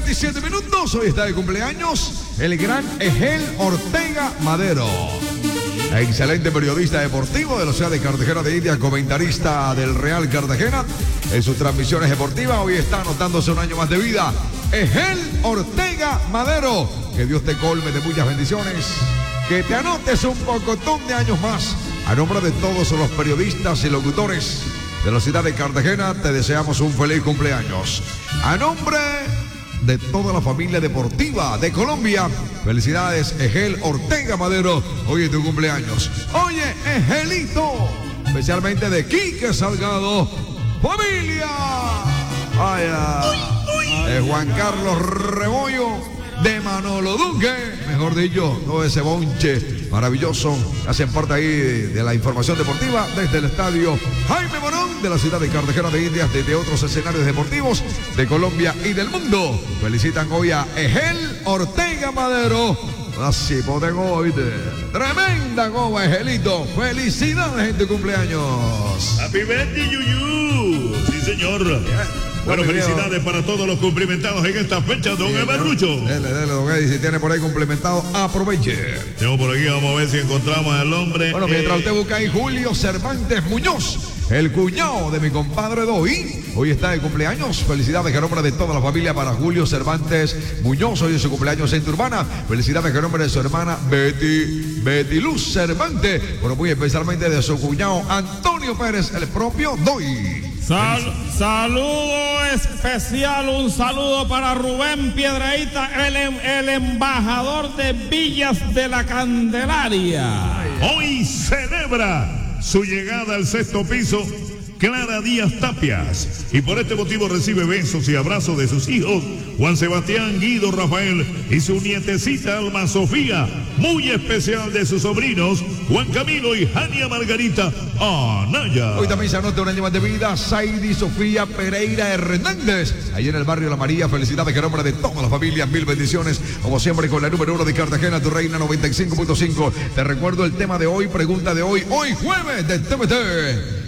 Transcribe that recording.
27 minutos. Hoy está de cumpleaños el gran Egel Ortega Madero. Excelente periodista deportivo de la ciudad de Cartagena de Indias, comentarista del Real Cartagena en sus transmisiones deportivas. Hoy está anotándose un año más de vida. Egel Ortega Madero. Que Dios te colme de muchas bendiciones. Que te anotes un pocotón de años más. A nombre de todos los periodistas y locutores de la ciudad de Cartagena, te deseamos un feliz cumpleaños. A nombre de toda la familia deportiva de Colombia, felicidades, Egel Ortega Madero. Hoy es tu cumpleaños. Oye, Egelito, especialmente de Quique Salgado, familia. De Juan Carlos Rebollo, de Manolo Duque, mejor dicho, todo ese bonche maravilloso. Hacen parte ahí de la información deportiva desde el estadio Jaime Morón de la ciudad de Cartagena de Indias, desde otros escenarios deportivos de Colombia y del mundo. Felicitan hoy a Egel Ortega Madero. Así poten hoy. Tremenda goma, Egelito. Felicidades en tu cumpleaños. Happy birthday, Yuyu. Sí, señor. Bueno, felicidades para todos los cumplimentados en esta fecha, don Eberrucho. Dele, don Eddie, si tiene por ahí cumplimentado, aproveche. Tengo por aquí, vamos a ver si encontramos al hombre. Bueno, mientras usted busca ahí, Julio Cervantes Muñoz, el cuñado de mi compadre Doy, hoy está de cumpleaños. Felicidades en nombre de toda la familia para Julio Cervantes Muñoz. Hoy es su cumpleaños en Urbana. Felicidades en nombre de su hermana Betty Luz Cervantes, pero muy especialmente de su cuñado Antonio Pérez, el propio Doy. Saludo especial, un saludo para Rubén Piedrahíta, el embajador de Villas de la Candelaria. Hoy celebra su llegada al sexto piso Clara Díaz Tapias, y por este motivo recibe besos y abrazos de sus hijos Juan Sebastián, Guido, Rafael y su nietecita Alma Sofía, muy especial de sus sobrinos Juan Camilo y Jania Margarita Anaya. Hoy también se anota un año más de vida Saidi Sofía Pereira Hernández, ahí en el barrio La María. Felicidades en nombre de toda la familia, mil bendiciones, como siempre con la número 1 de Cartagena, tu reina 95.5. Te recuerdo el tema de hoy, pregunta de hoy jueves de TVT.